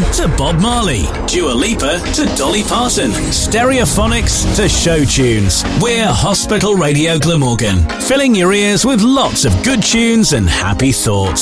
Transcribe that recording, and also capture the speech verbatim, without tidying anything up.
to Bob Marley, Dua Lipa to Dolly Parton, Stereophonics to show tunes. We're Hospital Radio Glamorgan, filling your ears with lots of good tunes and happy thoughts.